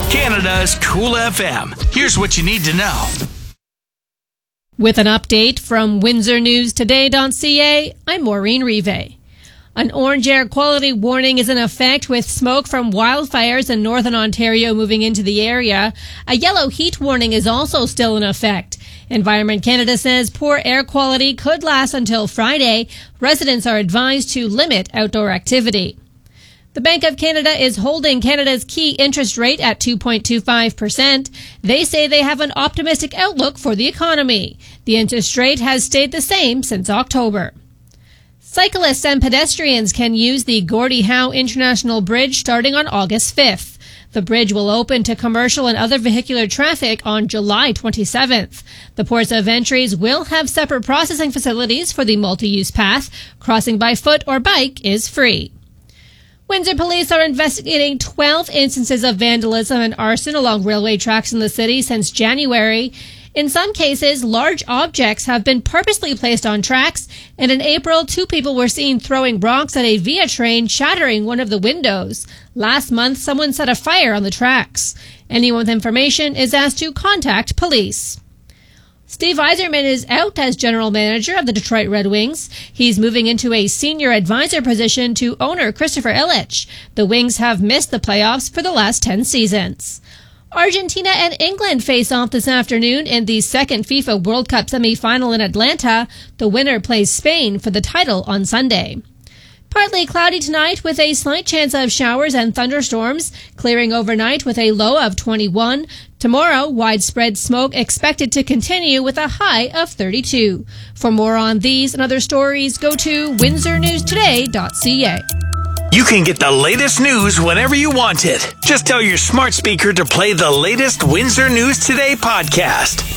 Canada's Cool FM. Here's what you need to know. With an update from WindsorNewsToday.ca, I'm Maureen Rive. An orange air quality warning is in effect with smoke from wildfires in northern Ontario moving into the area. A yellow heat warning is also still in effect. Environment Canada says poor air quality could last until Friday. Residents are advised to limit outdoor activity. The Bank of Canada is holding Canada's key interest rate at 2.25%. They say they have an optimistic outlook for the economy. The interest rate has stayed the same since October. Cyclists and pedestrians can use the Gordie Howe International Bridge starting on August 5th. The bridge will open to commercial and other vehicular traffic on July 27th. The ports of entries will have separate processing facilities for the multi-use path. Crossing by foot or bike is free. Windsor police are investigating 12 instances of vandalism and arson along railway tracks in the city since January. In some cases, large objects have been purposely placed on tracks, and in April, 2 people were seen throwing rocks at a VIA train, shattering one of the windows. Last month, someone set a fire on the tracks. Anyone with information is asked to contact police. Steve Yzerman is out as general manager of the Detroit Red Wings. He's moving into a senior advisor position to owner Christopher Illich. The Wings have missed the playoffs for the last 10 seasons. Argentina and England face off this afternoon in the second FIFA World Cup semi-final in Atlanta. The winner plays Spain for the title on Sunday. Partly cloudy tonight with a slight chance of showers and thunderstorms, clearing overnight with a low of 21. Tomorrow, widespread smoke expected to continue with a high of 32. For more on these and other stories, go to WindsorNewsToday.ca. You can get the latest news whenever you want it. Just tell your smart speaker to play the latest Windsor News Today podcast.